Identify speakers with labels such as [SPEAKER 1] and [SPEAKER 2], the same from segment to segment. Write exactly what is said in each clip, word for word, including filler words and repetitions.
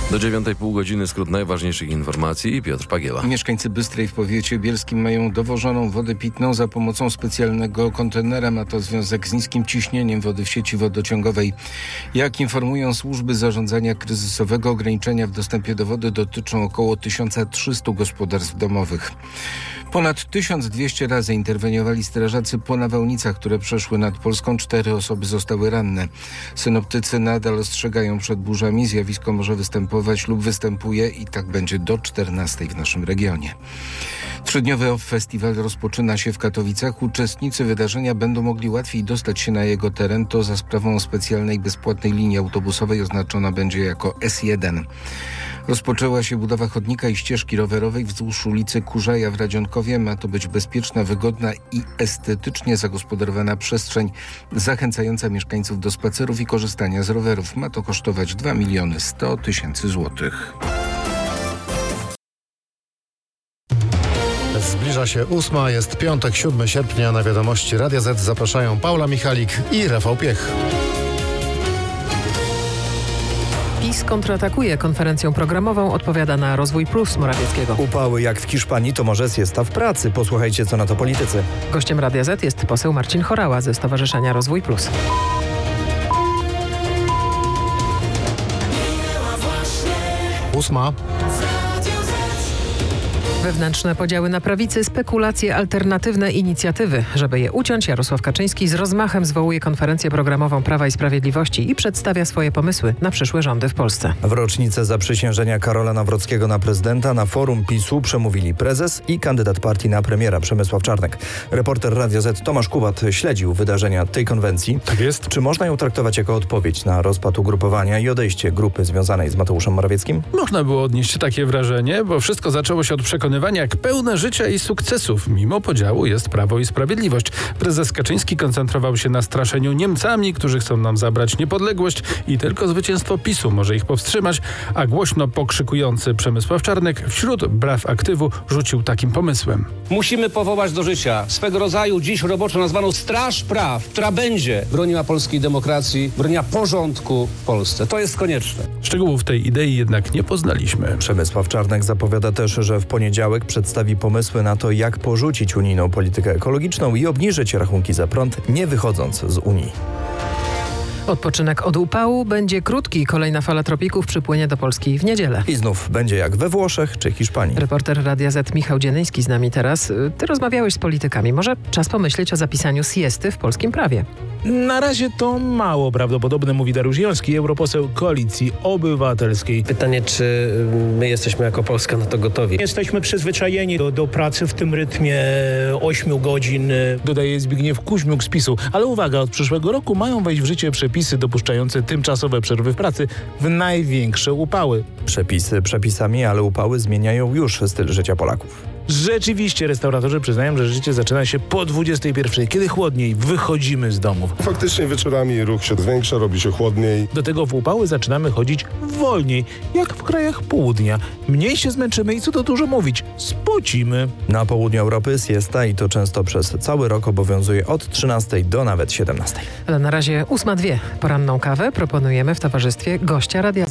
[SPEAKER 1] Do dziewiątej pół godziny skrót najważniejszych informacji. Piotr Pagiela.
[SPEAKER 2] Mieszkańcy Bystrej w powiecie bielskim mają dowożoną wodę pitną za pomocą specjalnego kontenera. Ma to związek z niskim ciśnieniem wody w sieci wodociągowej. Jak informują służby zarządzania kryzysowego, ograniczenia w dostępie do wody dotyczą około tysiąc trzysta gospodarstw domowych. Ponad tysiąc dwieście razy interweniowali strażacy po nawałnicach, które przeszły nad Polską. Cztery osoby zostały ranne. Synoptycy nadal ostrzegają przed burzami. Zjawisko może występować lub występuje i tak będzie do czternastej w naszym regionie. Trzydniowy festiwal rozpoczyna się w Katowicach. Uczestnicy wydarzenia będą mogli łatwiej dostać się na jego teren. To za sprawą specjalnej bezpłatnej linii autobusowej, oznaczona będzie jako S jeden. Rozpoczęła się budowa chodnika i ścieżki rowerowej wzdłuż ulicy Kurzaja w Radzionkowie. Ma to być bezpieczna, wygodna i estetycznie zagospodarowana przestrzeń zachęcająca mieszkańców do spacerów i korzystania z rowerów. Ma to kosztować dwa miliony sto tysięcy złotych.
[SPEAKER 3] Zbliża się ósma, jest piątek, siódmego sierpnia. Na wiadomości Radia Z zapraszają Paula Michalik i Rafał Piech.
[SPEAKER 4] PiS kontratakuje konferencją programową, odpowiada na Rozwój Plus Morawieckiego.
[SPEAKER 5] Upały jak w Hiszpanii to może siesta w pracy. Posłuchajcie, co na to politycy.
[SPEAKER 4] Gościem Radia Z jest poseł Marcin Horała ze Stowarzyszenia Rozwój Plus.
[SPEAKER 3] Ósma.
[SPEAKER 4] Wewnętrzne podziały na prawicy, spekulacje, alternatywne inicjatywy. Żeby je uciąć, Jarosław Kaczyński z rozmachem zwołuje konferencję programową Prawa i Sprawiedliwości i przedstawia swoje pomysły na przyszłe rządy w Polsce.
[SPEAKER 5] W rocznicę zaprzysiężenia Karola Nawrockiego na prezydenta na forum PiSu przemówili prezes i kandydat partii na premiera Przemysław Czarnek. Reporter Radia Z Tomasz Kubat śledził wydarzenia tej konwencji.
[SPEAKER 3] Tak jest.
[SPEAKER 5] Czy można ją traktować jako odpowiedź na rozpad ugrupowania i odejście grupy związanej z Mateuszem Morawieckim?
[SPEAKER 6] Można było odnieść takie wrażenie, bo wszystko zaczęło się od przekonywania, jak pełne życia i sukcesów. Mimo podziału jest Prawo i Sprawiedliwość. Prezes Kaczyński koncentrował się na straszeniu Niemcami, którzy chcą nam zabrać niepodległość i tylko zwycięstwo PiSu może ich powstrzymać, a głośno pokrzykujący Przemysław Czarnek wśród braw aktywu rzucił takim pomysłem.
[SPEAKER 7] Musimy powołać do życia swego rodzaju dziś roboczo nazwaną Straż Praw, która będzie broniła polskiej demokracji, broniła porządku w Polsce. To jest konieczne.
[SPEAKER 6] Szczegółów tej idei jednak nie poznaliśmy.
[SPEAKER 5] Przemysław Czarnek zapowiada też, że w poniedziałek przedstawi pomysły na to, jak porzucić unijną politykę ekologiczną i obniżyć rachunki za prąd, nie wychodząc z Unii.
[SPEAKER 4] Odpoczynek od upału będzie krótki. Kolejna fala tropików przypłynie do Polski w niedzielę.
[SPEAKER 5] I znów będzie jak we Włoszech czy Hiszpanii.
[SPEAKER 4] Reporter Radia Z Michał Dzienyński z nami teraz. Ty rozmawiałeś z politykami. Może czas pomyśleć o zapisaniu siesty w polskim prawie?
[SPEAKER 8] Na razie to mało prawdopodobne, mówi Dariusz Joński, europoseł Koalicji Obywatelskiej.
[SPEAKER 9] Pytanie, czy my jesteśmy jako Polska na to gotowi?
[SPEAKER 8] Jesteśmy przyzwyczajeni do, do pracy w tym rytmie ośmiu godzin, dodaje Zbigniew Kuźmiuk z PiSu. Ale uwaga, od przyszłego roku mają wejść w życie przepisy dopuszczające tymczasowe przerwy w pracy w największe upały.
[SPEAKER 5] Przepisy przepisami, ale upały zmieniają już styl życia Polaków.
[SPEAKER 8] Rzeczywiście restauratorzy przyznają, że życie zaczyna się po dwudziestej pierwszej, kiedy chłodniej wychodzimy z domów.
[SPEAKER 10] Faktycznie wieczorami ruch się zwiększa, robi się chłodniej.
[SPEAKER 8] Do tego w upały zaczynamy chodzić wolniej, jak w krajach południa. Mniej się zmęczymy i co to dużo mówić, spocimy.
[SPEAKER 5] Na południu Europy siesta i to często przez cały rok obowiązuje od trzynastej do nawet siedemnastej.
[SPEAKER 4] Ale na razie ósma dwie. Poranną kawę proponujemy w towarzystwie gościa Radia.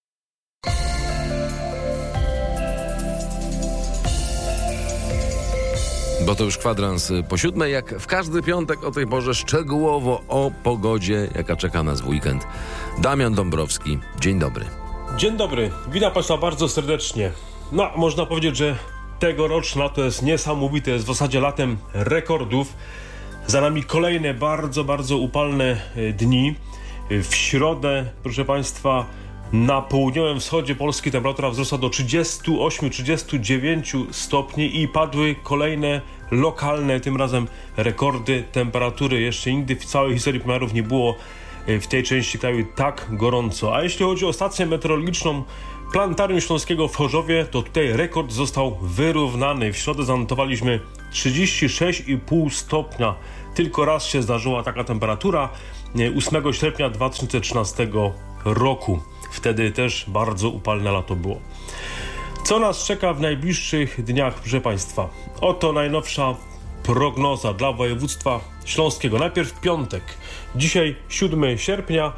[SPEAKER 1] Bo to już kwadrans po siódmej, jak w każdy piątek o tej porze szczegółowo o pogodzie, jaka czeka nas w weekend. Damian Dąbrowski, dzień dobry.
[SPEAKER 11] Dzień dobry, witam Państwa bardzo serdecznie. No, można powiedzieć, że tegoroczne lato jest niesamowite, jest w zasadzie latem rekordów. Za nami kolejne bardzo, bardzo upalne dni. W środę, proszę Państwa, na południowym wschodzie Polski temperatura wzrosła do trzydziestu ośmiu trzydziestu dziewięciu stopni i padły kolejne lokalne, tym razem rekordy temperatury. Jeszcze nigdy w całej historii pomiarów nie było w tej części kraju tak gorąco. A jeśli chodzi o stację meteorologiczną Planetarium Śląskiego w Chorzowie, to tutaj rekord został wyrównany. W środę zanotowaliśmy trzydzieści sześć i pół stopnia. Tylko raz się zdarzyła taka temperatura, ósmego sierpnia dwa tysiące trzynastego roku. Wtedy też bardzo upalne lato było. Co nas czeka w najbliższych dniach, proszę Państwa? Oto najnowsza prognoza dla województwa śląskiego. Najpierw piątek. Dzisiaj siódmego sierpnia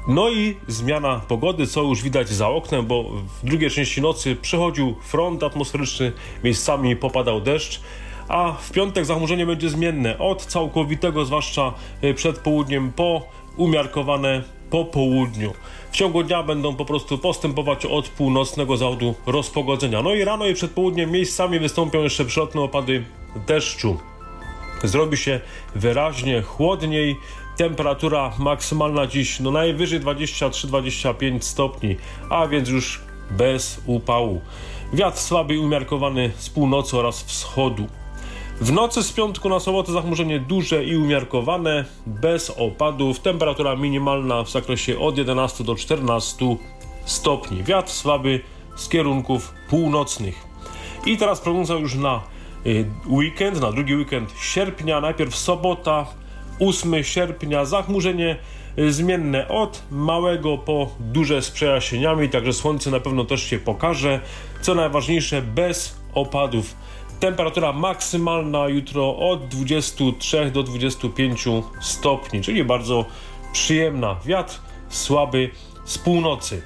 [SPEAKER 11] No i zmiana pogody, co już widać za oknem, bo w drugiej części nocy przechodził front atmosferyczny, miejscami popadał deszcz, a w piątek zachmurzenie będzie zmienne od całkowitego, zwłaszcza przed południem, po umiarkowane po południu. W ciągu dnia będą po prostu postępować od północnego zachodu rozpogodzenia. No i rano i przed południem miejscami wystąpią jeszcze przelotne opady deszczu. Zrobi się wyraźnie chłodniej. Temperatura maksymalna dziś no najwyżej dwadzieścia trzy dwadzieścia pięć stopni, a więc już bez upału. Wiatr słaby i umiarkowany z północy oraz wschodu. W nocy z piątku na sobotę zachmurzenie duże i umiarkowane, bez opadów. Temperatura minimalna w zakresie od jedenastu do czternastu stopni. Wiatr słaby z kierunków północnych. I teraz prognoza już na y, weekend, na drugi weekend sierpnia. Najpierw sobota, ósmego sierpnia, zachmurzenie y, zmienne od małego po duże z przejaśnieniami, także słońce na pewno też się pokaże. Co najważniejsze, bez opadów. Temperatura maksymalna jutro od dwudziestu trzech do dwudziestu pięciu stopni, czyli bardzo przyjemna. Wiatr słaby z północy.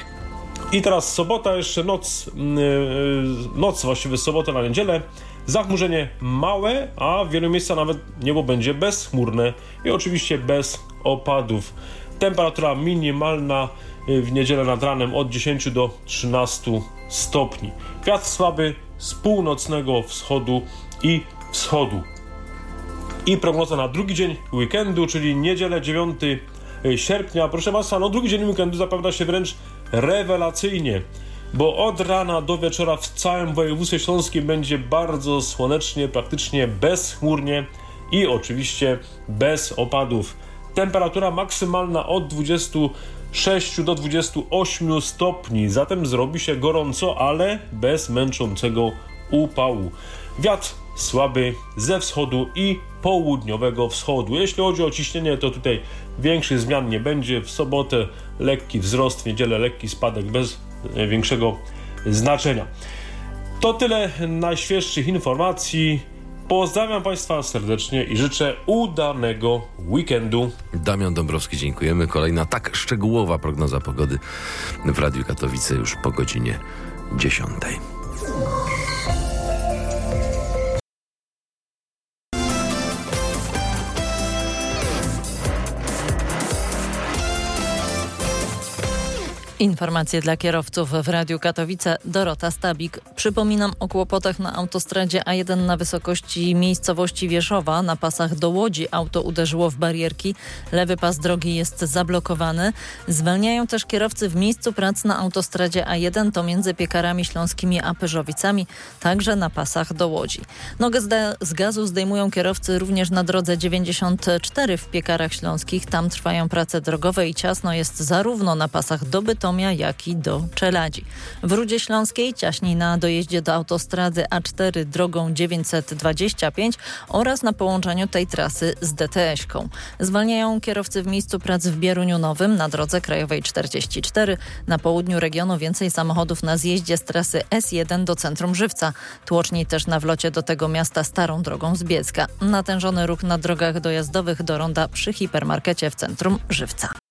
[SPEAKER 11] I teraz sobota, jeszcze noc, yy, noc właściwie z soboty na niedzielę. Zachmurzenie małe, a w wielu miejscach nawet niebo będzie bezchmurne i oczywiście bez opadów. Temperatura minimalna w niedzielę nad ranem od dziesięciu do trzynastu stopni. Wiatr słaby z północnego wschodu i wschodu. I prognoza na drugi dzień weekendu, czyli niedzielę dziewiątego sierpnia. Proszę Państwa, no drugi dzień weekendu zapowiada się wręcz rewelacyjnie, bo od rana do wieczora w całym województwie śląskim będzie bardzo słonecznie, praktycznie bezchmurnie i oczywiście bez opadów. Temperatura maksymalna od dwudziestu sześciu do dwudziestu ośmiu stopni, zatem zrobi się gorąco, ale bez męczącego upału. Wiatr słaby ze wschodu i południowego wschodu. Jeśli chodzi o ciśnienie, to tutaj większych zmian nie będzie. W sobotę lekki wzrost, w niedzielę lekki spadek bez większego znaczenia. To tyle najświeższych informacji. Pozdrawiam Państwa serdecznie i życzę udanego weekendu.
[SPEAKER 1] Damian Dąbrowski, dziękujemy. Kolejna tak szczegółowa prognoza pogody w Radiu Katowice już po godzinie dziesiątej.
[SPEAKER 12] Informacje dla kierowców w Radiu Katowice. Dorota Stabik. Przypominam o kłopotach na autostradzie A jeden na wysokości miejscowości Wieszowa. Na pasach do Łodzi auto uderzyło w barierki. Lewy pas drogi jest zablokowany. Zwalniają też kierowcy w miejscu prac na autostradzie A jeden, to między Piekarami Śląskimi a Pyrzowicami, także na pasach do Łodzi. Nogę z gazu zdejmują kierowcy również na drodze dziewięćdziesiąt cztery w Piekarach Śląskich. Tam trwają prace drogowe i ciasno jest zarówno na pasach do Bytomia, jak i do Czeladzi. W Rudzie Śląskiej ciaśniej na dojeździe do autostrady A cztery drogą dziewięćset dwadzieścia pięć oraz na połączeniu tej trasy z D T S-ką. Zwalniają kierowcy w miejscu prac w Bieruniu Nowym na drodze krajowej czterdzieści cztery. Na południu regionu więcej samochodów na zjeździe z trasy S jeden do centrum Żywca. Tłoczniej też na wlocie do tego miasta starą drogą z Bielska. Natężony ruch na drogach dojazdowych do ronda przy hipermarkecie w centrum Żywca.